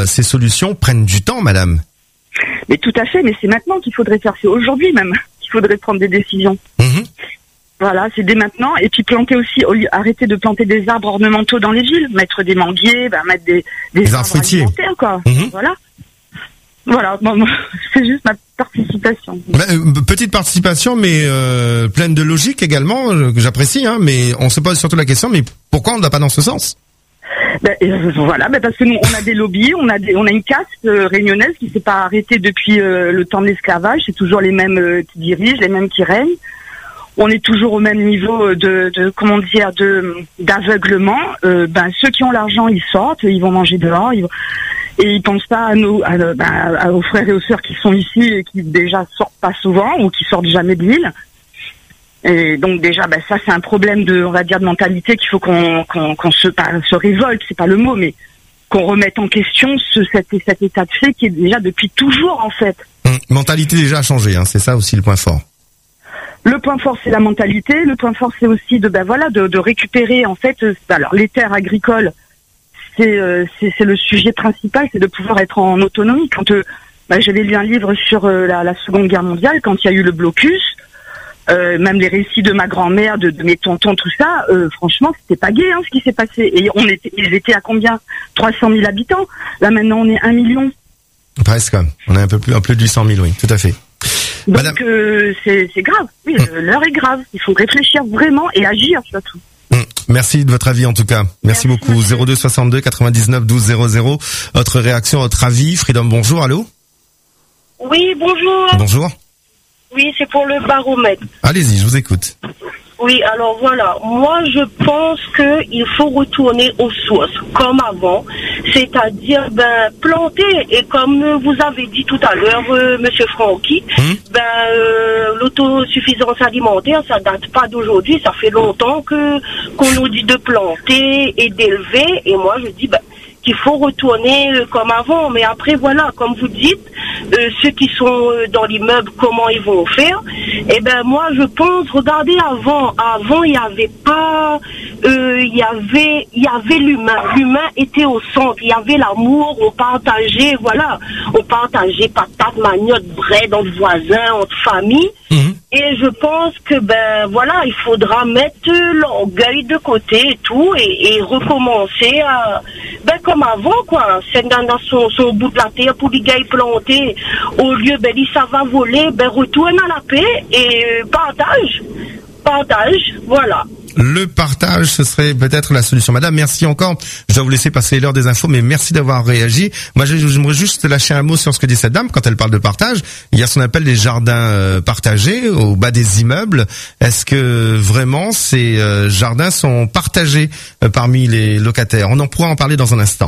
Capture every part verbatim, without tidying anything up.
euh, ces solutions prennent du temps, madame. Mais tout à fait, mais c'est maintenant qu'il faudrait faire, c'est aujourd'hui même qu'il faudrait prendre des décisions. Mmh. Voilà, c'est dès maintenant. Et puis planter aussi, au lieu, arrêter de planter des arbres ornementaux dans les villes, mettre des manguiers, bah, mettre des, des, des arbres fruitiers. Quoi. Mmh. Voilà. Voilà, bon, bon, c'est juste ma participation. Bah, euh, petite participation, mais euh, pleine de logique également, euh, que j'apprécie, hein, mais on se pose surtout la question, mais pourquoi on ne va pas dans ce sens ? Ben, euh, voilà, ben parce que nous, on a des lobbies, on a des, on a une caste euh, réunionnaise qui s'est pas arrêtée depuis euh, le temps de l'esclavage. C'est toujours les mêmes euh, qui dirigent, les mêmes qui règnent. On est toujours au même niveau de, de comment dire, de d'aveuglement. Euh, ben ceux qui ont l'argent, ils sortent, ils vont manger dehors, ils vont, et ils pensent pas à nos, à, ben, à, aux frères et aux sœurs qui sont ici et qui déjà sortent pas souvent ou qui sortent jamais de l'île. Et donc déjà, ben ça c'est un problème de, on va dire, de mentalité qu'il faut qu'on qu'on, qu'on se, pas, se révolte, c'est pas le mot, mais qu'on remette en question ce, cet, cet état de fait qui est déjà depuis toujours en fait. Hum, mentalité déjà a changé, hein, c'est ça aussi le point fort. Le point fort c'est la mentalité, le point fort c'est aussi de ben voilà de, de récupérer en fait, alors les terres agricoles, c'est euh, c'est, c'est le sujet principal, c'est de pouvoir être en autonomie. Quand euh, ben, j'avais lu un livre sur euh, la, la Seconde Guerre mondiale, quand il y a eu le blocus. Euh, même les récits de ma grand-mère, de, de mes tontons, tout ça, euh, franchement, c'était pas gai, hein, ce qui s'est passé. Et on était, ils étaient à combien ? trois cent mille habitants. Là, maintenant, on est un million. Presque. On est un peu plus, un peu de huit cent mille, oui, tout à fait. Donc, Madame... euh, c'est, c'est grave. Oui, mmh. l'heure est grave. Il faut réfléchir vraiment et agir, surtout. Mmh. Merci de votre avis, en tout cas. Merci, Merci beaucoup. Monsieur. zéro deux soixante-deux quatre-vingt-dix-neuf douze zéro zéro. Votre réaction, votre avis. Freedom, bonjour, allô ? Oui, bonjour. Bonjour. Oui, c'est pour le baromètre. Allez-y, je vous écoute. Oui, alors voilà, moi je pense qu'il faut retourner aux sources, comme avant, c'est-à-dire ben planter, et comme vous avez dit tout à l'heure, euh, Monsieur Francky, mmh. ben euh, l'autosuffisance alimentaire, ça date pas d'aujourd'hui, ça fait longtemps que qu'on nous dit de planter et d'élever, et moi je dis ben qu'il faut retourner euh, comme avant, mais après voilà, comme vous dites, euh, ceux qui sont euh, dans l'immeuble, comment ils vont faire? Eh ben moi je pense, regardez avant, avant il y avait pas, euh, il y avait, il y avait l'humain, l'humain était au centre, il y avait l'amour, on partageait, voilà, on partageait patates, manioc, bread entre voisins, entre familles. Mmh. Et je pense que ben voilà, il faudra mettre l'orgueil de côté et tout et, et recommencer à ben comme avant quoi, c'est dans, dans son, son bout de la terre pour les gars planter au lieu ben ça va voler, ben retourne à la paix et partage, partage, voilà. Le partage, ce serait peut-être la solution. Madame, merci encore. Je dois vous laisser passer l'heure des infos, mais merci d'avoir réagi. Moi, j'aimerais juste lâcher un mot sur ce que dit cette dame quand elle parle de partage. Il y a ce qu'on appelle les jardins euh, partagés au bas des immeubles. Est-ce que vraiment ces euh, jardins sont partagés euh, parmi les locataires ? On en pourra en parler dans un instant.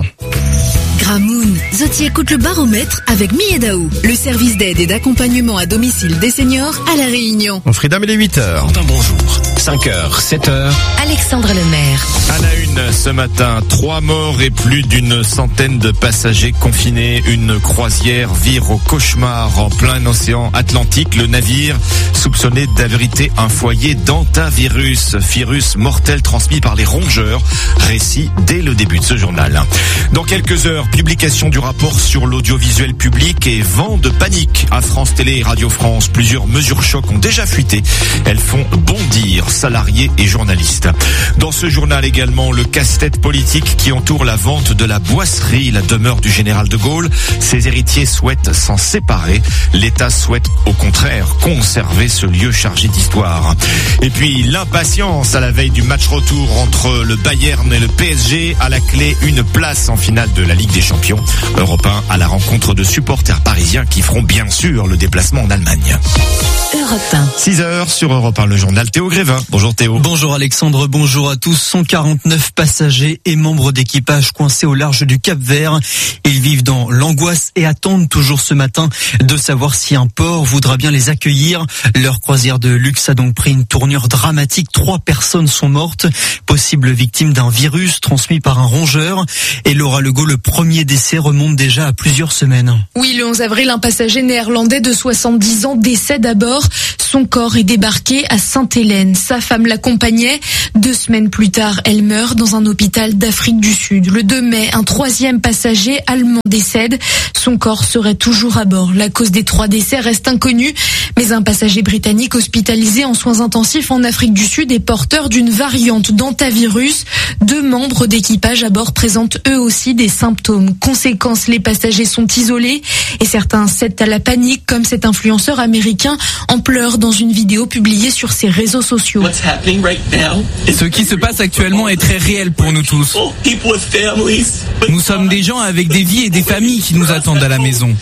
Gramoun, Zoti écoute le baromètre avec Miedaou, le service d'aide et d'accompagnement à domicile des seniors à La Réunion. On ferait dame, il est huit heures. Bonjour. cinq heures, sept heures. Alexandre Lemaire. À la une ce matin, trois morts et plus d'une centaine de passagers confinés. Une croisière vire au cauchemar en plein océan Atlantique. Le navire soupçonné d'abriter un foyer d'antavirus, virus mortel transmis par les rongeurs. Récit dès le début de ce journal. Dans quelques heures, publication du rapport sur l'audiovisuel public et vent de panique à France Télé et Radio France. Plusieurs mesures chocs ont déjà fuité. Elles font bondir salariés et journalistes. Dans ce journal également, le casse-tête politique qui entoure la vente de la boisserie, la demeure du général de Gaulle. Ses héritiers souhaitent s'en séparer. L'État souhaite au contraire conserver ce lieu chargé d'histoire. Et puis l'impatience à la veille du match retour entre le Bayern et le P S G. À la clé, une place en finale de la Ligue des Champions. Europe un à la rencontre de supporters parisiens qui feront bien sûr le déplacement en Allemagne. Europe un. six heures sur Europe un, le journal Théo Grévin. Bonjour Théo. Bonjour Alexandre, bonjour à tous. cent quarante-neuf passagers et membres d'équipage coincés au large du Cap-Vert. Ils vivent dans l'angoisse et attendent toujours ce matin de savoir si un port voudra bien les accueillir. Leur croisière de luxe a donc pris une tournure dramatique. Trois personnes sont mortes, possibles victimes d'un virus transmis par un rongeur. Et Laura Legault, le premier décès remonte déjà à plusieurs semaines. Oui, le onze avril, un passager néerlandais de soixante-dix ans décède à bord. Son corps est débarqué à Sainte-Hélène. Sa femme l'accompagnait. Deux semaines plus tard, elle meurt dans un hôpital d'Afrique du Sud. Le deux mai, un troisième passager allemand décède. Son corps serait toujours à bord. La cause des trois décès reste inconnue, mais un passager britannique hospitalisé en soins intensifs en Afrique du Sud est porteur d'une variante d'hantavirus. Deux membres d'équipage à bord présentent eux aussi des symptômes. Conséquence, les passagers sont isolés et certains cèdent à la panique, comme cet influenceur américain en pleurs dans une vidéo publiée sur ses réseaux sociaux. Ce qui se passe actuellement est très réel pour nous tous. Nous sommes des gens avec des vies et des familles qui nous attendent à la maison.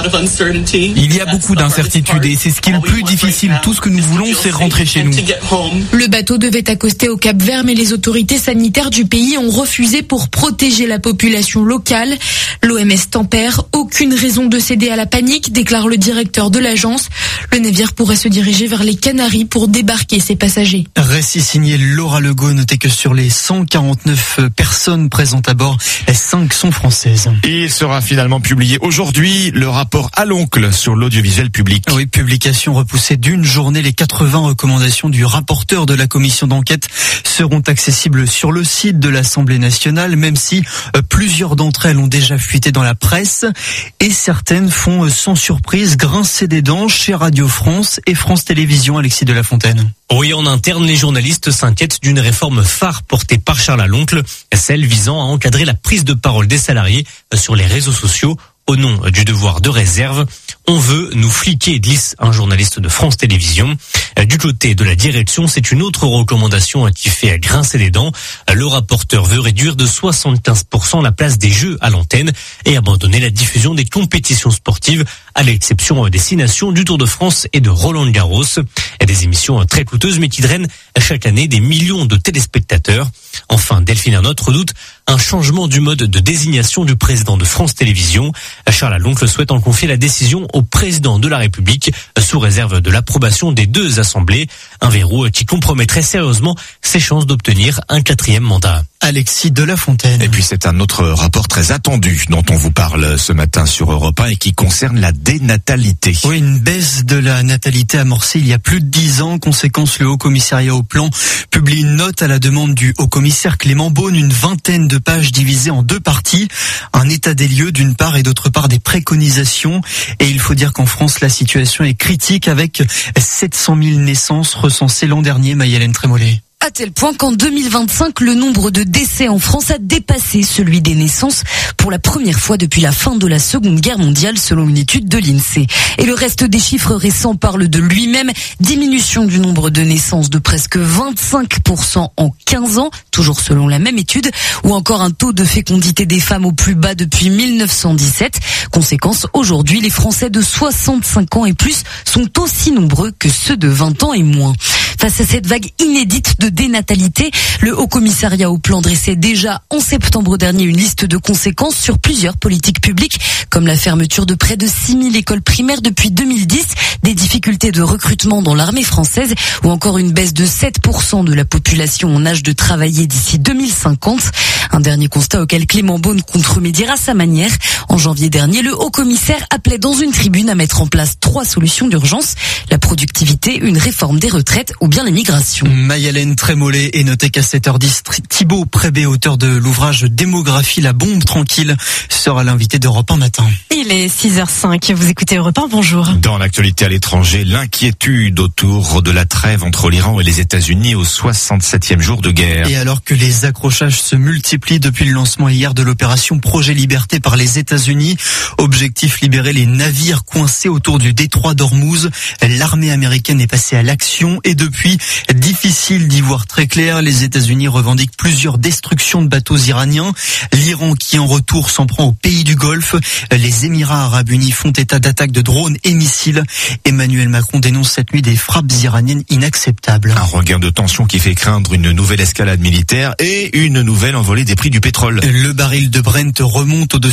Il y a beaucoup d'incertitudes et c'est ce qui est le plus difficile. Tout ce que nous voulons, c'est rentrer chez nous. Le bateau devait accoster au Cap-Vert, mais les autorités sanitaires du pays ont refusé pour protéger la population locale. L'O M S tempère, aucune raison de céder à la panique, déclare le directeur de l'agence. Le navire pourrait se diriger vers les Canaries pour débarquer ses passagers. Récit signé Laura Legault. Notez que sur les cent quarante-neuf personnes présentes à bord, cinq sont françaises. Et il sera finalement publié aujourd'hui le rapport à l'oncle sur l'audiovisuel public. Oui, publication repoussée d'une journée. Les quatre-vingts recommandations du rapporteur de la commission d'enquête seront accessibles sur le site de l'Assemblée nationale, même si euh, plusieurs d'entre elles ont déjà fuité dans la presse et certaines font euh, sans surprise grincer des dents chez Radio France et France Télévisions. Alexis de la Fontaine. Oui, en interne, les journalistes s'inquiètent d'une réforme phare portée par Charles Aloncle, celle visant à encadrer la prise de parole des salariés sur les réseaux sociaux au nom du devoir de réserve. On veut nous fliquer, glisse un journaliste de France Télévisions. Du côté de la direction, c'est une autre recommandation qui fait grincer les dents. Le rapporteur veut réduire de soixante-quinze pour cent la place des jeux à l'antenne et abandonner la diffusion des compétitions sportives, à l'exception des six nations du Tour de France et de Roland-Garros. Des émissions très coûteuses mais qui drainent chaque année des millions de téléspectateurs. Enfin, Delphine Ernotte redoute un changement du mode de désignation du président de France Télévisions. Charles Aloncle souhaite en confier la décision au président de la République sous réserve de l'approbation des deux assemblées. Un verrou qui compromettrait sérieusement ses chances d'obtenir un quatrième mandat. Alexis de la Fontaine. Et puis c'est un autre rapport très attendu dont on vous parle ce matin sur Europe un et qui concerne la dénatalité. Oui, une baisse de la natalité amorcée il y a plus de dix ans. Conséquence, le Haut Commissariat au Plan publie une note à la demande du Haut Commissaire Clément Beaune, une vingtaine de pages divisées en deux parties. Un état des lieux d'une part et d'autre part des préconisations. Et il faut dire qu'en France, la situation est critique avec sept cent mille naissances recensées l'an dernier. Maï-Hélène Trémollet. À tel point qu'en deux mille vingt-cinq, le nombre de décès en France a dépassé celui des naissances pour la première fois depuis la fin de la Seconde Guerre mondiale, selon une étude de l'INSEE. Et le reste des chiffres récents parle de lui-même. Diminution du nombre de naissances de presque vingt-cinq pour cent en quinze ans, toujours selon la même étude, ou encore un taux de fécondité des femmes au plus bas depuis mille neuf cent dix-sept. Conséquence, aujourd'hui, les Français de soixante-cinq ans et plus sont aussi nombreux que ceux de vingt ans et moins. Face à cette vague inédite de dénatalité, le Haut Commissariat au Plan dressait déjà en septembre dernier une liste de conséquences sur plusieurs politiques publiques, comme la fermeture de près de six mille écoles primaires depuis deux mille dix, des difficultés de recrutement dans l'armée française ou encore une baisse de sept pour cent de la population en âge de travailler d'ici deux mille cinquante. Un dernier constat auquel Clément Beaune compte remédier à sa manière. En janvier dernier, le Haut Commissaire appelait dans une tribune à mettre en place trois solutions d'urgence: la productivité, une réforme des retraites ou bien l'immigration. Maï-Hélène Trémollet. Et notez qu'à sept heures dix, Thibaut Prébé, auteur de l'ouvrage Démographie, la bombe tranquille, sera l'invité d'Europe un matin. Il est six heures cinq, vous écoutez Europe un, bonjour. Dans l'actualité à l'étranger, l'inquiétude autour de la trêve entre l'Iran et les États-Unis au soixante-septième jour de guerre. Et alors que les accrochages se multiplient depuis le lancement hier de l'opération Projet Liberté par les États-Unis, objectif libérer les navires coincés autour du détroit d'Ormuz, l'armée américaine est passée à l'action et depuis, difficile d'y voir très clair. Les États-Unis revendiquent plusieurs destructions de bateaux iraniens. L'Iran qui en retour s'en prend aux pays du Golfe. Les Émirats arabes unis font état d'attaques de drones et missiles. Emmanuel Macron dénonce cette nuit des frappes iraniennes inacceptables. Un regain de tension qui fait craindre une nouvelle escalade militaire et une nouvelle envolée des prix du pétrole. Le baril de Brent remonte au-dessus des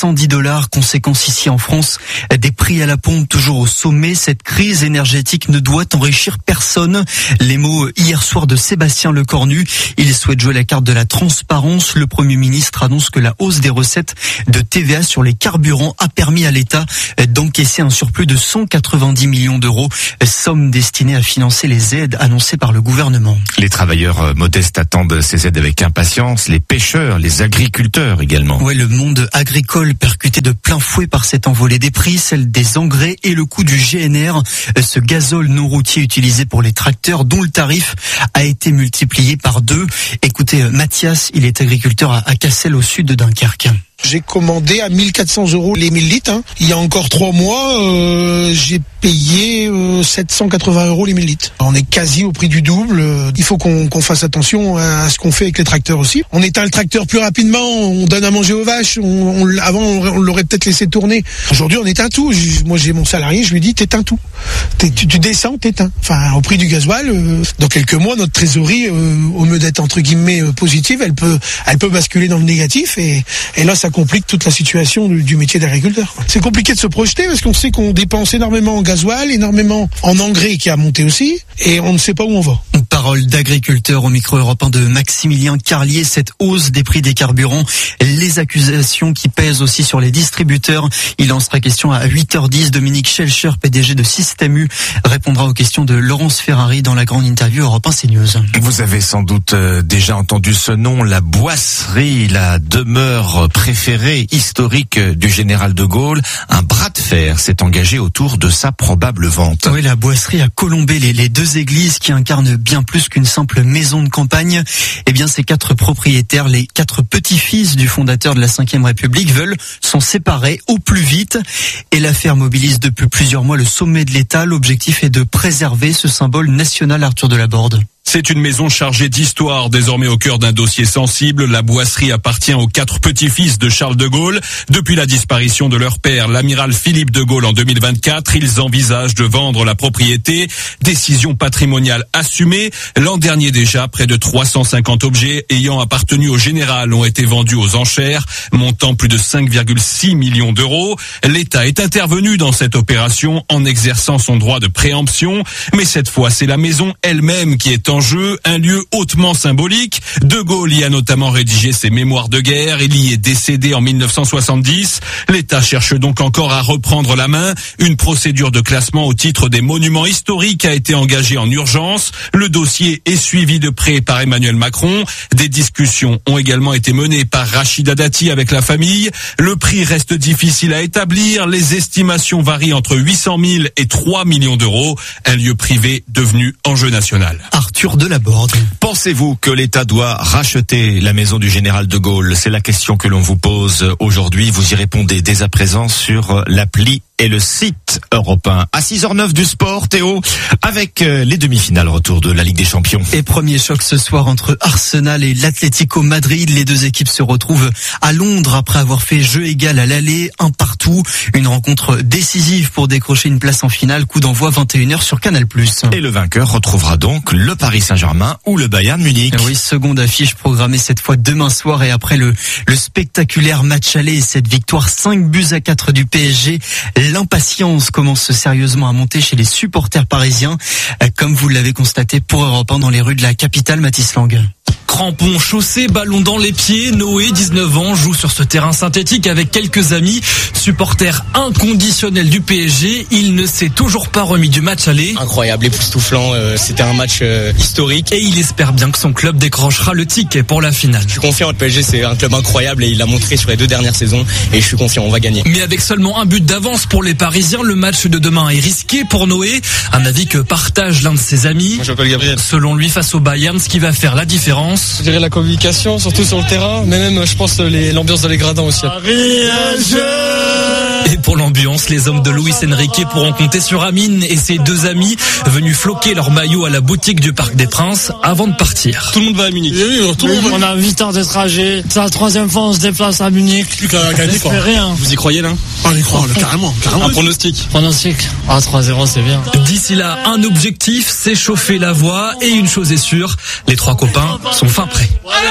cent dix dollars. Conséquence ici en France, des prix à la pompe toujours au sommet. Cette crise énergétique ne doit enrichir personne. Les mots hier soir de Sébastien Lecornu. Il souhaite jouer la carte de la transparence. Le Premier ministre annonce que la hausse des recettes de T V A sur les carburants a permis à l'État d'encaisser un surplus de cent quatre-vingt-dix millions d'euros, somme destinée à financer les aides annoncées par le gouvernement. Les travailleurs modestes attendent ces aides avec impatience, les pêcheurs, les agriculteurs également. Ouais, le monde agricole percuté de plein fouet par cette envolée des prix, celle des engrais et le coût du G N R, ce gazole non routier utilisé pour les tracteurs dont le tarif a été multiplié par deux. Écoutez, Mathias, il est agriculteur à Cassel au sud de Dunkerque. J'ai commandé à mille quatre cents euros les mille litres. Hein. Il y a encore trois mois, euh, j'ai payé euh, sept cent quatre-vingts euros les mille litres. On est quasi au prix du double. Il faut qu'on, qu'on fasse attention à ce qu'on fait avec les tracteurs aussi. On éteint le tracteur plus rapidement, on donne à manger aux vaches. On, on, avant, on l'aurait peut-être laissé tourner. Aujourd'hui, on éteint tout. Moi, j'ai mon salarié, je lui dis, t'éteins tout. T'es, tu, tu descends, t'éteins. Enfin, au prix du gasoil, euh, dans quelques mois, notre trésorerie, euh, au lieu d'être entre guillemets euh, positive, elle peut, elle peut basculer dans le négatif. Et, et là, ça complique toute la situation du, du métier d'agriculteur. C'est compliqué de se projeter parce qu'on sait qu'on dépense énormément en gasoil, énormément en engrais qui a monté aussi, et on ne sait pas où on va. Parole d'agriculteur au micro européen de Maximilien Carlier. Cette hausse des prix des carburants, les accusations qui pèsent aussi sur les distributeurs. Il en sera question à huit heures dix. Dominique Schelcher, P D G de Système U, répondra aux questions de Laurence Ferrari dans la grande interview Europe un CNews. Vous avez sans doute déjà entendu ce nom, la Boisserie, la demeure préférée historique du général de Gaulle. Un bras de fer s'est engagé autour de sa probable vente. Oui, la Boisserie à Colombey, les, les deux églises qui incarnent bien plus qu'une simple maison de campagne. Eh bien, ces quatre propriétaires, les quatre petits-fils du fondateur de la cinquième République, veulent s'en séparer au plus vite. Et l'affaire mobilise depuis plusieurs mois le sommet de l'État. L'objectif est de préserver ce symbole national, Arthur Delaborde. C'est une maison chargée d'histoire, désormais au cœur d'un dossier sensible. La Boisserie appartient aux quatre petits-fils de Charles de Gaulle. Depuis la disparition de leur père, l'amiral Philippe de Gaulle en deux mille vingt-quatre, ils envisagent de vendre la propriété. Décision patrimoniale assumée. L'an dernier déjà, près de trois cent cinquante objets ayant appartenu au général ont été vendus aux enchères, montant plus de cinq virgule six millions d'euros. L'État est intervenu dans cette opération en exerçant son droit de préemption. Mais cette fois, c'est la maison elle-même qui est en jeu, un lieu hautement symbolique. De Gaulle y a notamment rédigé ses mémoires de guerre. Il y est décédé en mille neuf cent soixante-dix. L'État cherche donc encore à reprendre la main. Une procédure de classement au titre des monuments historiques a été engagée en urgence. Le dossier est suivi de près par Emmanuel Macron. Des discussions ont également été menées par Rachida Dati avec la famille. Le prix reste difficile à établir. Les estimations varient entre huit cent mille et trois millions d'euros. Un lieu privé devenu enjeu national. Arthur Delaborde. Pensez-vous que l'État doit racheter la maison du général de Gaulle? C'est la question que l'on vous pose aujourd'hui. Vous y répondez dès à présent sur l'appli et le site européen. À six heures neuf du sport, Théo, avec les demi-finales retour de la Ligue des Champions. Et premier choc ce soir entre Arsenal et l'Atlético Madrid. Les deux équipes se retrouvent à Londres après avoir fait jeu égal à l'aller, un partout. Une rencontre décisive pour décrocher une place en finale. Coup d'envoi vingt et une heures sur Canal plus. Et le vainqueur retrouvera donc le Paris Saint-Germain ou le Bayern Munich. Oui, seconde affiche programmée cette fois demain soir, et après le, le spectaculaire match aller et cette victoire cinq buts à quatre du P S G, l'impatience commence sérieusement à monter chez les supporters parisiens, comme vous l'avez constaté pour Europe un dans les rues de la capitale. Mathis Lang. Crampons, chaussées, ballon dans les pieds, Noé, dix-neuf ans, joue sur ce terrain synthétique avec quelques amis. Supporter inconditionnel du P S G, il ne s'est toujours pas remis du match aller. Incroyable, époustouflant, euh, c'était un match euh, historique. Et il espère bien que son club décrochera le ticket pour la finale. Je suis confiant, le P S G c'est un club incroyable et il l'a montré sur les deux dernières saisons et je suis confiant, on va gagner. Mais avec seulement un but d'avance pour les Parisiens, le match de demain est risqué pour Noé. Un avis que partage l'un de ses amis. Moi, je m'appelle Gabriel. Selon lui, face au Bayern, ce qui va faire la différence, je dirais la communication, surtout sur le terrain, mais même, je pense, les, l'ambiance dans les gradins aussi. Et pour l'ambiance, ambiance. Les hommes de Luis Enrique pourront compter sur Amine et ses deux amis venus floquer leur maillot à la boutique du Parc des Princes avant de partir. Tout le monde va à Munich. Oui, tout le monde. On a huit heures de trajet. C'est la troisième fois on se déplace à Munich. Plus qu'à gagner, quoi. Rien. Vous y croyez, là? Ah, on y croit, là, carrément, carrément. Un pronostic. Pronostic. Ah, trois zéro, c'est bien. D'ici là, un objectif, s'échauffer la voix. Et une chose est sûre, les trois copains sont fin prêts.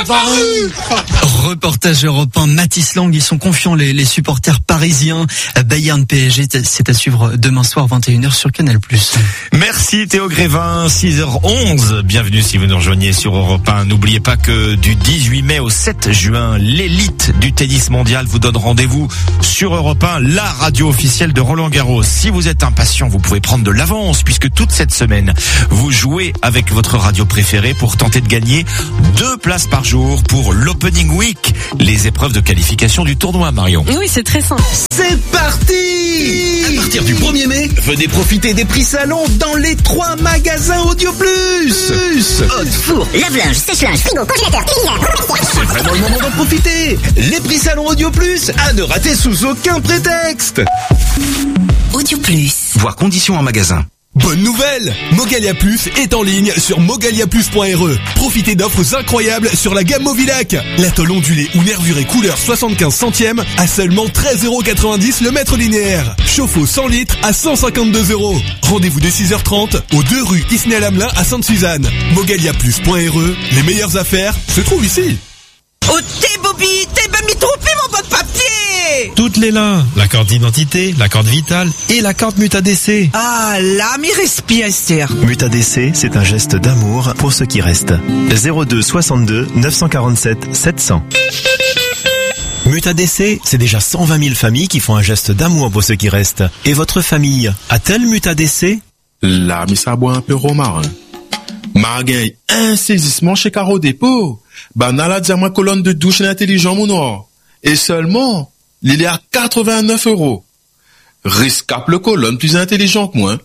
Reportage Europe un, Mathis Lang, ils sont confiants les, les supporters parisiens. Bayern P S G, c'est à suivre demain soir vingt et une heures sur Canal plus. Merci Théo Grévin, six heures onze. Bienvenue si vous nous rejoignez sur Europe un. N'oubliez pas que du dix-huit mai au sept juin, l'élite du tennis mondial vous donne rendez-vous sur Europe un, la radio officielle de Roland Garros. Si vous êtes impatient, vous pouvez prendre de l'avance puisque toute cette semaine, vous jouez avec votre radio préférée pour tenter de gagner deux places par jour pour l'Opening Week, les épreuves de qualification du tournoi, Marion. Oui, c'est très simple. C'est parti! À partir du premier mai, venez profiter des prix salons dans les trois magasins Audio Plus. Haute, four, lave-linge, sèche-linge, frigo, congélateur, téléviseur. C'est vraiment le moment d'en profiter. Les prix salons Audio Plus à ne rater sous aucun prétexte. Audio Plus. Voir conditions en magasin. Bonne nouvelle! Mogalia Plus est en ligne sur mogalia plus point r e. Profitez d'offres incroyables sur la gamme Movilac. L'atoll ondulé ou nervuré couleur soixante-quinze centièmes à seulement treize euros quatre-vingt-dix le mètre linéaire. Chauffe-eau cent litres à cent cinquante-deux euros. Rendez-vous dès six heures trente aux deux rue Isnay-Lamelin à Sainte-Suzanne. mogalia plus point r e. Les meilleures affaires se trouvent ici. Oh t'es Bobby, t'es pas mis trompé mon bon papier. Toutes les là, la carte d'identité, la carte vitale et la carte Muta-D C. Ah là, mi respire. Muta-D C, c'est un geste d'amour pour ceux qui restent. zéro deux soixante-deux neuf cent quarante-sept sept cents. Muta-D C, c'est déjà cent vingt mille familles qui font un geste d'amour pour ceux qui restent. Et votre famille a-t-elle Muta-D C? Là, mais ça boit un peu romarin. Marguerite, un saisissement chez Caro Dépôt. Bah, n'a la diamant colonne de douche intelligent, mon noir. Et seulement, il est à quatre-vingt-neuf euros. Riscape le colonne plus intelligent que moi.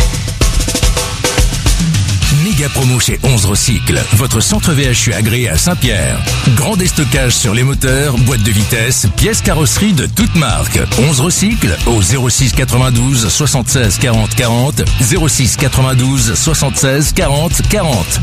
Méga promo chez onze Recycle, votre centre V H U agréé à Saint-Pierre. Grand déstockage sur les moteurs, boîtes de vitesse, pièces carrosserie de toutes marques. onze Recycle au zéro six quatre-vingt-douze soixante-seize quarante quarante, zéro six quatre-vingt-douze soixante-seize quarante quarante.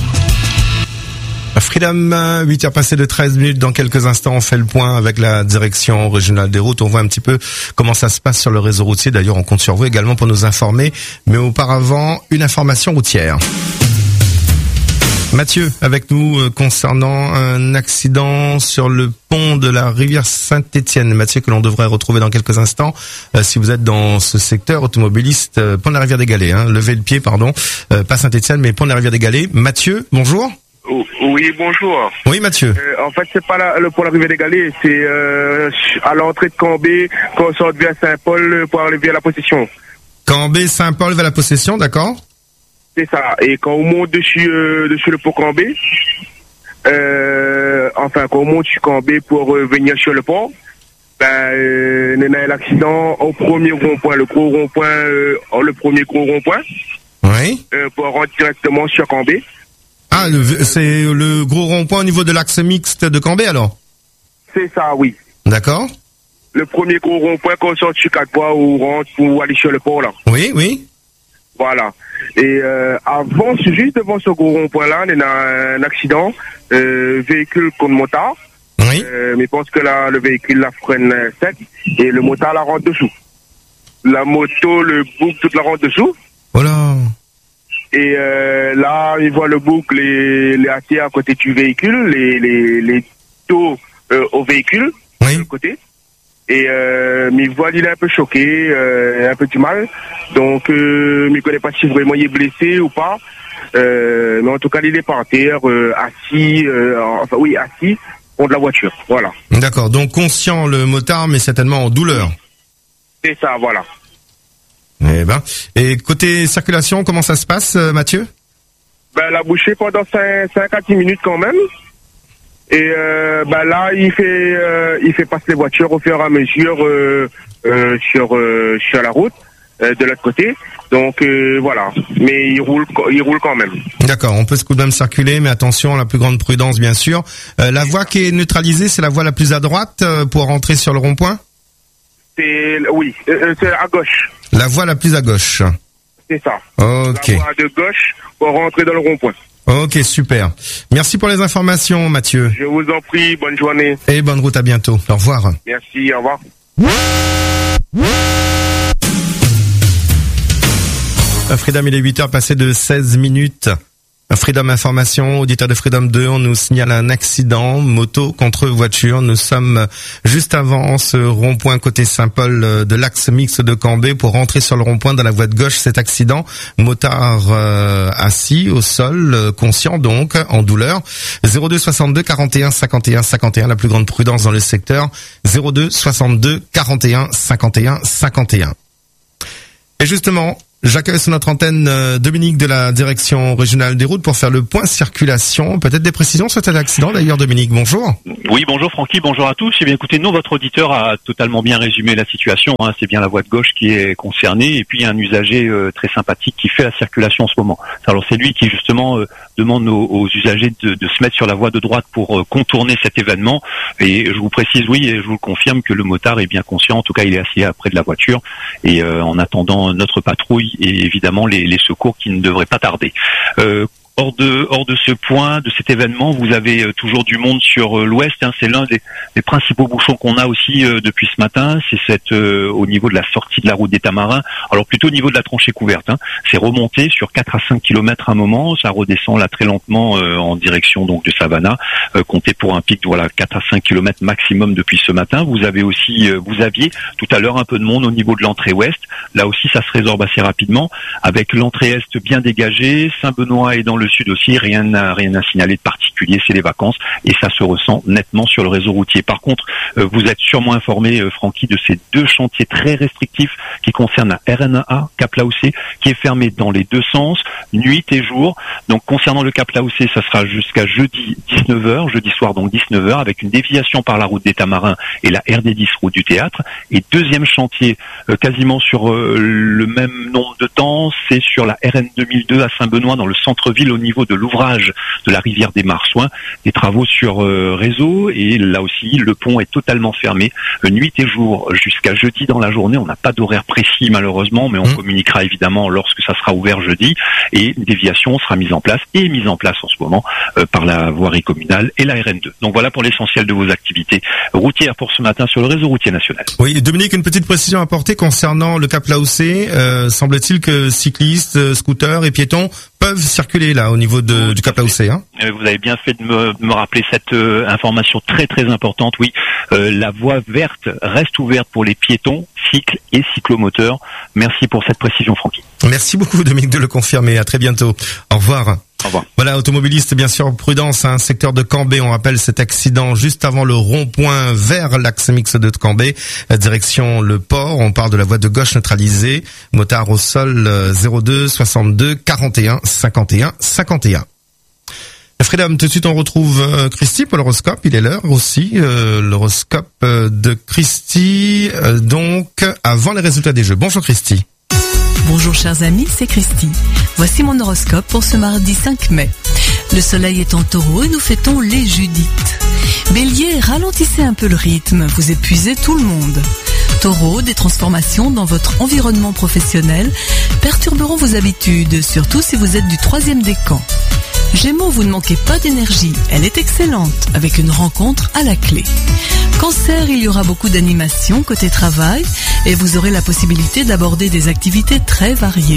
Freedom, huit heures passées de treize minutes. Dans quelques instants, on fait le point avec la direction régionale des routes. On voit un petit peu comment ça se passe sur le réseau routier. D'ailleurs, on compte sur vous également pour nous informer. Mais auparavant, une information routière. Mathieu, avec nous concernant un accident sur le pont de la rivière Saint-Étienne. Mathieu, que l'on devrait retrouver dans quelques instants. Euh, si vous êtes dans ce secteur automobiliste, euh, pont de la rivière des Galets, hein, levez le pied, pardon, euh, pas Saint-Étienne, mais pont de la rivière des Galets. Mathieu, bonjour. Oui, bonjour. Oui, Mathieu. Euh, en fait, c'est pas la, le pour l'arrivée des Galets, c'est euh, à l'entrée de Cambé, quand on sort vers Saint-Paul pour arriver à la possession. Cambé, Saint-Paul vers la possession, d'accord. C'est ça. Et quand on monte dessus, euh, dessus le pont Cambé, euh, enfin, quand on monte sur Cambé pour euh, venir sur le pont, ben, euh, on a l'accident au premier rond-point, le gros rond-point, euh, le premier gros rond-point. Oui. Euh, pour rentrer directement sur Cambé. Ah, le, c'est le gros rond-point au niveau de l'axe mixte de Cambé, alors? C'est ça, oui. D'accord. Le premier gros rond-point quand on sort sur quatre voies ou rentre pour aller sur le pont, là. Oui, oui. Voilà. Et euh, avant, juste devant ce gros rond-point-là, on a un accident, euh, véhicule contre motard. Oui. Euh, mais je pense que là, le véhicule la freine sec et le motard la rentre dessous. La moto, le bouc, toute la rentre dessous. Voilà. Et euh, là, il voit le bouc, les, les aciers à côté du véhicule, les, les, les taux euh, au véhicule, oui. de l'autre côté. Et euh, mais il voit, il est un peu choqué, euh, un peu du mal. Donc, euh, il ne connaît pas si vraiment il est blessé ou pas. Euh, mais en tout cas, il est par terre, euh, assis, euh, enfin oui, assis, contre la voiture. Voilà. D'accord. Donc conscient le motard, mais certainement en douleur. C'est ça, voilà. Eh ben. Et côté circulation, comment ça se passe, euh, Mathieu? Ben, la bouchée pendant cinq à dix minutes quand même. Et euh, ben là, il fait, euh, il fait passer les voitures au fur et à mesure euh, euh, sur euh, sur la route euh, de l'autre côté. Donc euh, voilà. Mais il roule, il roule quand même. D'accord. On peut tout de même circuler, mais attention, la plus grande prudence, bien sûr. Euh, la voie qui est neutralisée, c'est la voie la plus à droite euh, pour rentrer sur le rond-point. C'est, oui, euh, c'est à gauche. La voie la plus à gauche. C'est ça. Ok. La voie de gauche pour rentrer dans le rond-point. Ok, super. Merci pour les informations, Mathieu. Je vous en prie, bonne journée. Et bonne route, à bientôt. Au revoir. Merci, au revoir. Freedom, il est huit heures passées de seize minutes. Freedom Information, auditeur de Freedom deux, on nous signale un accident, moto contre voiture. Nous sommes juste avant ce rond-point côté Saint-Paul de l'axe mixte de Cambé pour rentrer sur le rond-point dans la voie de gauche. Cet accident, motard euh, assis au sol, euh, conscient donc, en douleur. zéro deux soixante-deux quarante et un cinquante et un cinquante et un, la plus grande prudence dans le secteur. zéro deux soixante-deux quarante et un cinquante et un cinquante et un. Et justement, j'accueille sur notre antenne Dominique de la direction régionale des routes pour faire le point circulation. Peut-être des précisions sur cet accident d'ailleurs, Dominique, bonjour. Oui, bonjour Francky, bonjour à tous. Eh bien écoutez, non, votre auditeur a totalement bien résumé la situation, hein. C'est bien la voie de gauche qui est concernée et puis il y a un usager euh, très sympathique qui fait la circulation en ce moment. Alors c'est lui qui justement euh, demande aux, aux usagers de, de se mettre sur la voie de droite pour euh, contourner cet événement. Et je vous précise, oui, et je vous le confirme que le motard est bien conscient, en tout cas il est assis près de la voiture et euh, en attendant notre patrouille et évidemment les, les secours qui ne devraient pas tarder. Euh, Hors de hors de ce point, de cet événement, vous avez euh, toujours du monde sur euh, l'ouest. Hein, c'est l'un des, des principaux bouchons qu'on a aussi euh, depuis ce matin. C'est cette euh, au niveau de la sortie de la route des Tamarins. Alors plutôt au niveau de la tranchée couverte. Hein. C'est remonté sur quatre à cinq kilomètres à un moment. Ça redescend là très lentement euh, en direction donc de Savannah. Euh, comptez pour un pic de voilà quatre à cinq kilomètres maximum depuis ce matin. Vous avez aussi euh, vous aviez tout à l'heure un peu de monde au niveau de l'entrée ouest. Là aussi ça se résorbe assez rapidement avec l'entrée est bien dégagée. Saint-Benoît est dans le Le sud aussi, rien à rien à signaler de particulier, c'est les vacances et ça se ressent nettement sur le réseau routier. Par contre, euh, vous êtes sûrement informé, euh, Francky, de ces deux chantiers très restrictifs qui concernent la R N A Cap-Laoussé, qui est fermée dans les deux sens, nuit et jour. Donc concernant le Cap-Laoussé, ça sera jusqu'à jeudi dix-neuf heures, jeudi soir donc dix-neuf heures, avec une déviation par la route des Tamarins et la R D dix route du Théâtre. Et deuxième chantier, euh, quasiment sur euh, le même nombre de temps, c'est sur la R N deux mille deux à Saint-Benoît dans le centre-ville au niveau de l'ouvrage de la rivière des Marsouins, des travaux sur euh, réseau et là aussi le pont est totalement fermé euh, nuit et jour jusqu'à jeudi dans la journée. On n'a pas d'horaire précis malheureusement, mais on mmh. communiquera évidemment lorsque ça sera ouvert jeudi et une déviation sera mise en place et mise en place en ce moment euh, par la voirie communale et la R N deux. Donc voilà pour l'essentiel de vos activités routières pour ce matin sur le réseau routier national. Oui, Dominique, une petite précision à apporter concernant le Cap-Laoussé. Euh, semble-t-il que cyclistes, scooters et piétons peuvent circuler là au niveau de, du Cap-Laoussé, hein. Vous avez bien fait de me, de me rappeler cette euh, information très très importante. Oui, euh, la voie verte reste ouverte pour les piétons, cycles et cyclomoteurs. Merci pour cette précision, Francky. Merci beaucoup, Dominique, de le confirmer. À très bientôt. Au revoir. Au revoir. Voilà, automobiliste, bien sûr, prudence, hein, secteur de Cambé, on rappelle cet accident juste avant le rond-point vers l'axe mixte de Cambé, direction le port, on parle de la voie de gauche neutralisée, motard au sol euh, zéro deux soixante-deux quarante et un cinquante et un cinquante et un. Freedom, tout de suite on retrouve euh, Christy pour l'horoscope, il est l'heure aussi, euh, l'horoscope euh, de Christy, euh, donc avant les résultats des jeux. Bonjour Christy. Bonjour chers amis, c'est Christy. Voici mon horoscope pour ce mardi cinq mai. Le soleil est en taureau et nous fêtons les Judith. Bélier, ralentissez un peu le rythme, vous épuisez tout le monde. Taureau, des transformations dans votre environnement professionnel perturberont vos habitudes, surtout si vous êtes du troisième décan. Gémeaux, vous ne manquez pas d'énergie, elle est excellente, avec une rencontre à la clé. Cancer, il y aura beaucoup d'animation côté travail et vous aurez la possibilité d'aborder des activités très variées.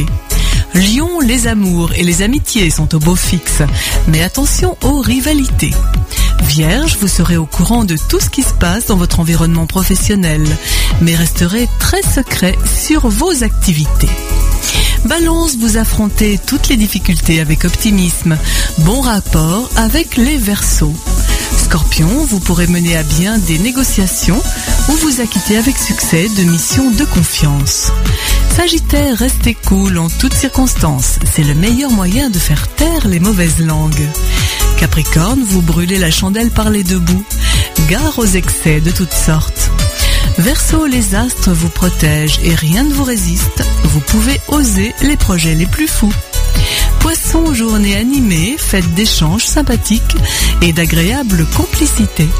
Lion, les amours et les amitiés sont au beau fixe, mais attention aux rivalités. Vierge, vous serez au courant de tout ce qui se passe dans votre environnement professionnel, mais resterez très secret sur vos activités. Balance, vous affrontez toutes les difficultés avec optimisme. Bon rapport avec les Verseaux. Scorpion, vous pourrez mener à bien des négociations ou vous acquitter avec succès de missions de confiance. Sagittaire, restez cool en toutes circonstances. C'est le meilleur moyen de faire taire les mauvaises langues. Capricorne, vous brûlez la chandelle par les deux bouts. Gare aux excès de toutes sortes. Verseau, les astres vous protègent et rien ne vous résiste. Vous pouvez oser les projets les plus fous. Poisson, journée animée, fête d'échanges sympathiques et d'agréables complicités.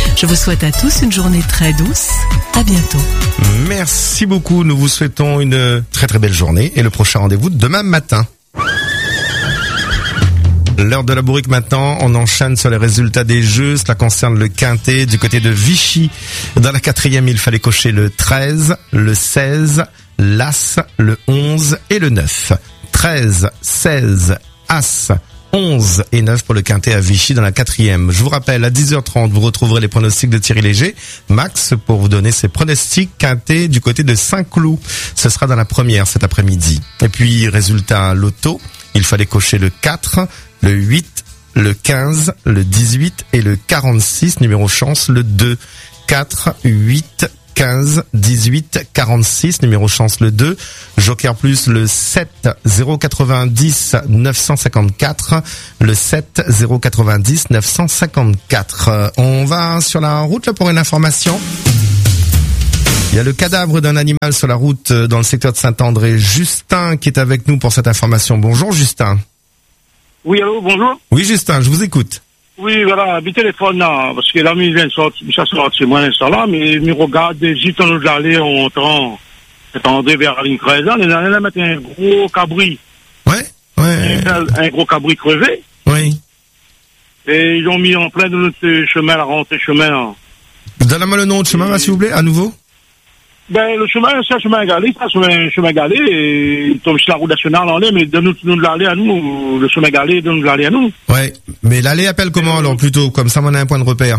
Je vous souhaite à tous une journée très douce. À bientôt. Merci beaucoup. Nous vous souhaitons une très très belle journée et le prochain rendez-vous demain matin. L'heure de la bourrique maintenant, on enchaîne sur les résultats des jeux. Cela concerne le quintet du côté de Vichy. Dans la quatrième, il fallait cocher le treize, le seize, l'As, le onze et le neuf. treize, seize, As, onze et neuf pour le quintet à Vichy dans la quatrième. Je vous rappelle, à dix heures trente, vous retrouverez les pronostics de Thierry Léger. Max pour vous donner ses pronostics quintet du côté de Saint-Cloud. Ce sera dans la première cet après-midi. Et puis, résultat loto, il fallait cocher le quatre, le huit, le quinze, le dix-huit et le quarante-six, numéro chance le deux. quatre, huit, quinze, dix-huit, quarante-six, numéro chance le deux. Joker plus le sept, zéro quatre-vingt-dix, neuf cent cinquante-quatre, le sept, zéro quatre-vingt-dix, neuf cent cinquante-quatre. On va sur la route là pour une information. Il y a le cadavre d'un animal sur la route dans le secteur de Saint-André. Justin qui est avec nous pour cette information. Bonjour Justin. Oui, allô, bonjour. Oui, Justin, je vous écoute. Oui, voilà, mes téléphones, là, parce que l'ami vient de sortir, ça sort chez moi l'instant là, mais il me regarde, juste en nous d'aller, on entend, c'est André vers la ligne treize ans, les années là, mettent un gros cabri. Ouais, ouais. Un, un gros cabri crevé. Oui. Et ils ont mis en plein de notre chemin, la rentrée chemin, là. Donnez-moi le nom de chemin, là, s'il vous plaît, à nouveau. Ben, le chemin, c'est un chemin galé, c'est un chemin galé, et il tombe sur la route nationale en l'air, mais donne-nous nous de l'aller à nous, le chemin galé, donne-nous de l'aller à nous. Ouais, mais l'allée appelle comment, alors, plutôt? Comme ça, on a un point de repère.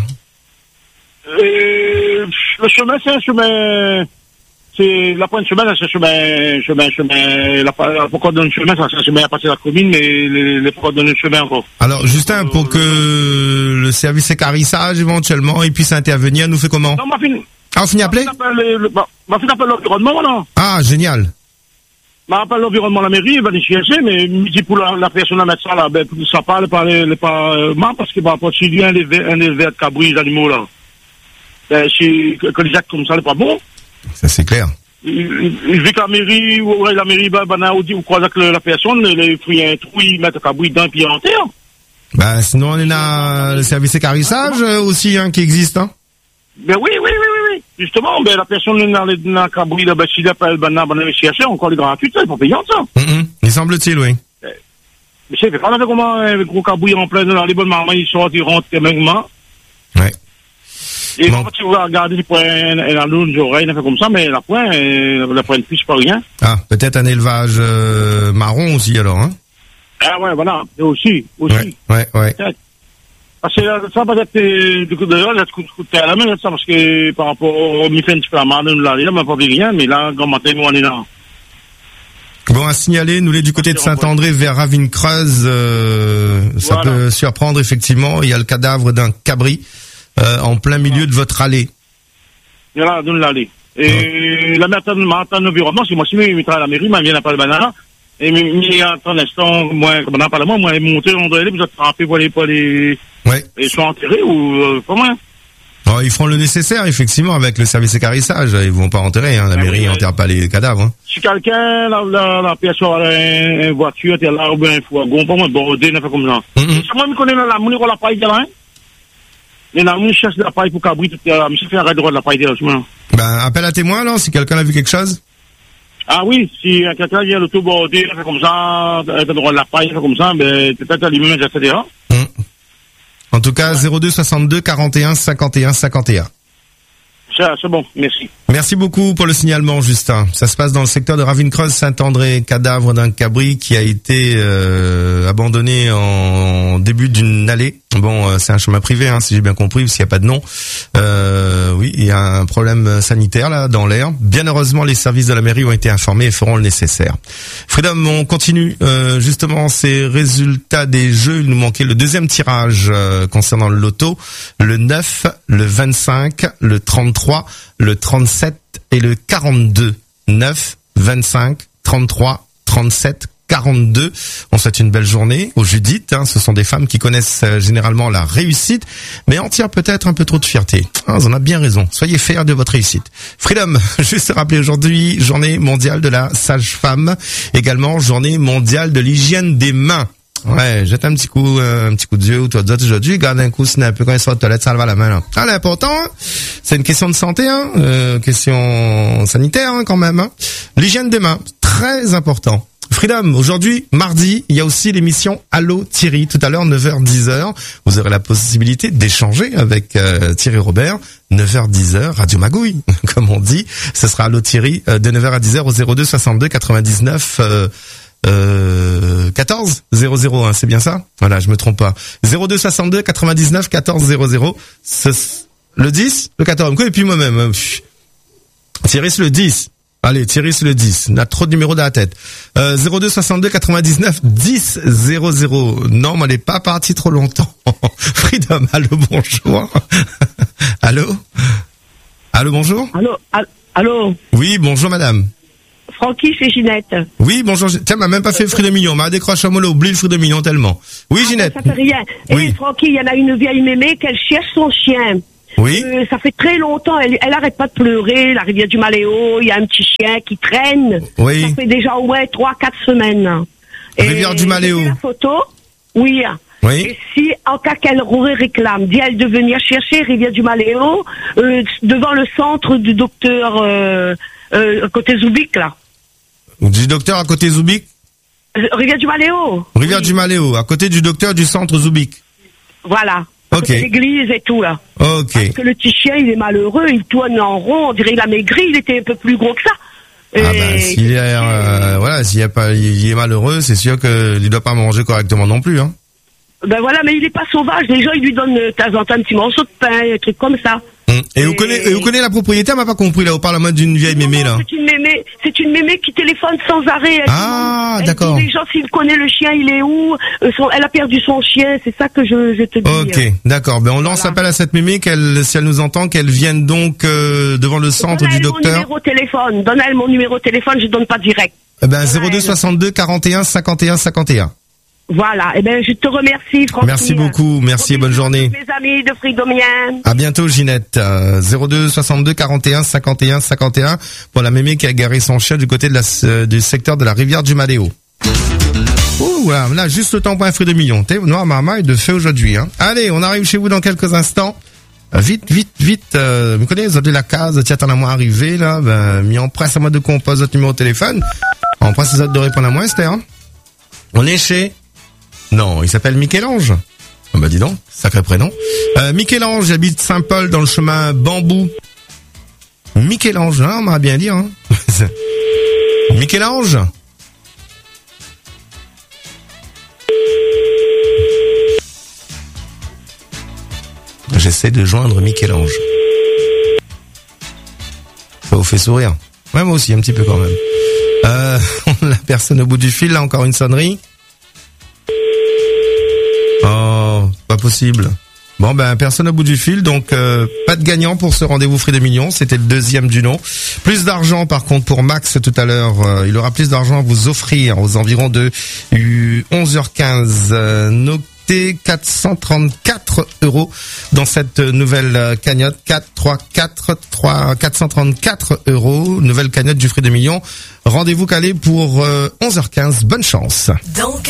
Et, le chemin, c'est un chemin, c'est, la pointe de chemin, c'est un chemin, chemin, chemin, la, la pourquoi donne chemin, ça, c'est un chemin à partir de la commune, mais les, les pourquoi donne le chemin encore. Alors, Justin, pour que le service équarrissage, éventuellement, il puisse intervenir, nous fait comment? Non, ma fille. Ah, on finit à appeler? Ma fille appelle l'environnement, voilà. Ah, génial. Ma appelle l'environnement, la mairie, il va les chercher, mais, dit pour la, la personne à mettre ça, là, ben, ça parle, pas, les, pas, euh, parce que, bah, si il y a un éleveur de cabris, les animaux, là. Ben, si, que, que les actes comme ça, c'est pas bon. Ça, c'est clair. Il, il, il veut que la mairie, ou, la mairie, bah, bah, ou, ou croise avec la personne, les fruits, un trou, ils mettent le cabri dedans, puis en terre. Bah, sinon, on a le service équarrissage, euh, aussi, hein, qui existe, hein. Ben oui, oui, oui, oui, oui. Justement, ben la personne dans le dans le cabri, là, ben s'il appelle ben dans l'investigation, encore les gratuits, ça, ils sont payants, ça. Mm-hmm. Il semble-t-il, oui. Ben, mais c'est fait pas avec comment un gros cabri en plein dans les bonnes mamans, ils sortent, ils rentrent même. Ouais. Et bon. Quand tu vas regarder, tu prends la lune d'oreille, fait comme ça, mais la pointe, la pointe plus pas rien. Ah, peut-être un élevage euh, marron aussi, alors, hein. Ah ouais, voilà, et aussi, aussi. Ouais, ouais, ouais. Parce que ça va être, du coup, d'ailleurs, ça coûte à la main, ça, parce que par rapport au mi-fin, un petit peu à marre, nous, là, il n'y a pas vu rien, mais là, grand matin, nous, on est là. Bon, à signaler, nous, les du côté de Saint-André vers Ravine-Creuse, euh, ça voilà. peut surprendre, effectivement. Il y a le cadavre d'un cabri, euh, en plein milieu voilà. de votre allée. Il y a là, donne l'allée. Et ouais. la matin, matin, l'environnement, c'est moi, si je mettrai à la mairie, mais vient à pas le banana. Et, mais, il y a un instant, moi, comme on a parlé, moi, moi, monter, on doit aller, vous êtes frappé pour les, pour les, ouais. Ils sont enterrés ou euh, pas moins. Oh, ils feront le nécessaire, effectivement, avec le service équarrissage. Ils vont pas enterrer, hein. La ben mairie oui, enterre pas les cadavres. Hein. Si quelqu'un, la, la, la personne a une voiture, t'es là, ou bien un fourgon, pas moins, bordé, n'a fait comme ça. Mm-hmm. Si moi, je connais la mouni pour la paille, là, hein. Et la mouni cherche la paille pour cabri, tout là, monsieur fait arrêt de droit de la paille, là, ben, appel à témoin, alors, si quelqu'un a vu quelque chose. Ah oui, si quelqu'un vient le tout bordé, fait comme ça, t'as droit de la paille, fait comme ça, ben, peut-être à lui-même, et cetera. Mm. En tout cas, zéro deux soixante-deux quarante et un cinquante et un cinquante et un. C'est bon, merci. Merci beaucoup pour le signalement, Justin. Ça se passe dans le secteur de Ravine-Creuse, Saint-André, cadavre d'un cabri qui a été euh, abandonné en début d'une allée. Bon, euh, c'est un chemin privé, hein, si j'ai bien compris, parce qu'il n'y a pas de nom. Euh, oui, il y a un problème sanitaire là dans l'air. Bien heureusement, les services de la mairie ont été informés et feront le nécessaire. Freedom, on continue euh, justement ces résultats des jeux. Il nous manquait le deuxième tirage euh, concernant le loto. Le neuf, le vingt-cinq, le trente-trois, le trente-sept et le quarante-deux. neuf, vingt-cinq, trente-trois, trente-sept, quarante-deux. On souhaite une belle journée aux Judith. Hein, ce sont des femmes qui connaissent euh, généralement la réussite, mais en tirent peut-être un peu trop de fierté. Ah, vous en avez bien raison. Soyez fiers de votre réussite. Freedom, juste rappeler aujourd'hui, journée mondiale de la sage-femme. Également, journée mondiale de l'hygiène des mains. Ouais, jette un petit coup, euh, un petit coup d'yeux ou toi d'autres aujourd'hui, garde un coup, c'est un peu quand il sort de toilette, ça va la main là. Ah, l'important, hein, c'est une question de santé, hein, euh, question sanitaire hein, quand même. Hein. L'hygiène des mains, très important. Freedom, aujourd'hui, mardi, il y a aussi l'émission Allô Thierry, tout à l'heure, neuf heures dix heures. Vous aurez la possibilité d'échanger avec euh, Thierry Robert, neuf heures dix heures, Radio Magouille, comme on dit. Ce sera Allô Thierry, euh, de neuf heures à dix heures au zéro deux soixante-deux quatre-vingt-dix-neuf euh, euh, quatorze zéro zéro, hein, c'est bien ça? Voilà, je me trompe pas. zéro deux soixante-deux quatre-vingt-dix-neuf quatorze zéro zéro, ce, le dix, le quatorze, et puis moi-même. Euh, Thierry, c'est le dix. Allez, Thierry, c'est le dix. On a trop de numéros dans la tête. Euh, zéro deux soixante-deux quatre-vingt-dix-neuf dix zéro zéro. Non, mais elle n'est pas partie trop longtemps. Freedom, allô, bonjour. Allô? Allô, bonjour? Allô, allô? Oui, bonjour, madame. Francky, c'est Ginette. Oui, bonjour. Tiens, m'a même pas fait le fruit de million. M'a décroché un mollo, oublie le fruit de million tellement. Oui, ah, Ginette. Ça fait rien. Oui. Et Francky, il y en a une vieille mémé qu'elle cherche son chien. Oui. Euh, ça fait très longtemps, elle, elle arrête pas de pleurer, la rivière du Maléo, il y a un petit chien qui traîne. Oui. Ça fait déjà au moins trois, quatre semaines. Rivière et du Maléo. La photo, oui. Oui. Et si, en cas qu'elle réclame, dit-elle de venir chercher Rivière du Maléo, euh, devant le centre du docteur, euh, euh, côté Zoubik, là. Du docteur à côté Zoubik? Euh, Rivière du Maléo. Rivière oui. du Maléo, à côté du docteur du centre Zoubik. Voilà. Ok. L'église et tout, là. Ok. Parce que le petit chien, il est malheureux, il tourne en rond, on dirait qu'il a maigri, il était un peu plus gros que ça. Ah ben, s'il est, euh, voilà, s'il y a pas, il est malheureux, c'est sûr qu'il doit pas manger correctement non plus, hein. Ben voilà, mais il est pas sauvage, les gens, ils lui donnent de temps en temps un petit morceau de pain, des trucs comme ça. Hum. Et, et... Vous connaissez, vous connaissez la propriétaire, m'a pas compris, là, au parlement d'une vieille mémé, là. C'est une mémé, c'est une mémé qui téléphone sans arrêt. Elle ah, dit, d'accord. Les gens, s'ils connaissent le chien, il est où, euh, son, elle a perdu son chien, c'est ça que je, je te dis. Ok, d'accord. Ben, on lance voilà. appel à cette mémé, qu'elle, si elle nous entend, qu'elle vienne donc, euh, devant le centre donne du Donne-elle docteur. mon numéro de téléphone, donne-elle mon numéro de téléphone, je donne pas direct. Eh ben, zéro deux soixante-deux quarante et un cinquante et un cinquante et un. Voilà, eh ben je te remercie, Francky. Merci beaucoup, merci et bonne journée. Mes amis de Fridomien. À bientôt, Ginette. Euh, zéro deux soixante-deux quarante et un cinquante et un cinquante et un pour la mémé qui a garé son chien du côté de la, euh, du secteur de la rivière du Maléo. Ouh, voilà, là, juste le temps pour un fruit de million. T'es noir, maman, et de fait aujourd'hui, hein. Allez, on arrive chez vous dans quelques instants. Euh, vite, vite, vite, euh, vous connaissez, vous avez la case, tiens, t'en as moins arrivé, là, ben, mis en presse à moi de compose votre numéro de téléphone. En presse, les autres de répondre à moi, Esther, hein. On est chez Non, il s'appelle Michel-Ange. Ah bah dis donc, sacré prénom. Euh, Michel-Ange, j'habite Saint-Paul dans le chemin Bambou. Michel-Ange, hein, on m'a bien dit, hein. Michel-Ange. J'essaie de joindre Michel-Ange. Ça vous fait sourire. Ouais, moi aussi, un petit peu quand même. Euh, la personne au bout du fil, là, encore une sonnerie. Oh, pas possible. Bon, ben, personne au bout du fil, donc euh, pas de gagnant pour ce rendez-vous Free de Millions. C'était le deuxième du nom. Plus d'argent, par contre, pour Max tout à l'heure. Euh, il aura plus d'argent à vous offrir aux environs de onze heures quinze. Euh, notez quatre cent trente-quatre euros dans cette nouvelle cagnotte. quatre, trois, quatre, trois, quatre cent trente-quatre euros. Nouvelle cagnotte du Free de Millions. Rendez-vous calé pour euh, onze heures quinze. Bonne chance. Donc